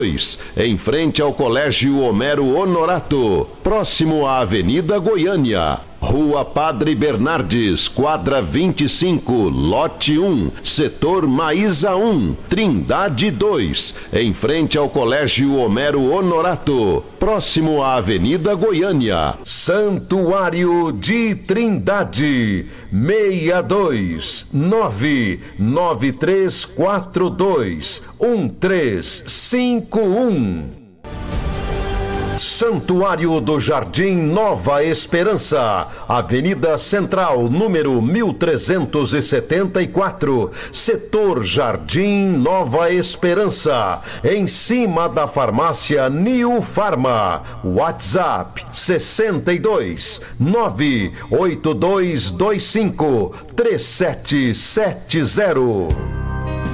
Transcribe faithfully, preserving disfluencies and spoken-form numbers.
em frente ao Colégio Homero Honorato, próximo à Avenida Goiânia. Rua Padre Bernardes, quadra vinte e cinco, lote um, setor Maísa um, Trindade dois, em frente ao Colégio Homero Honorato, próximo à Avenida Goiânia. Santuário de Trindade, seis dois nove nove três quatro dois um três cinco um. Santuário do Jardim Nova Esperança, Avenida Central, número mil trezentos e setenta e quatro, setor Jardim Nova Esperança, em cima da farmácia New Farma. WhatsApp sessenta e dois, nove oito dois dois cinco, três sete sete zero.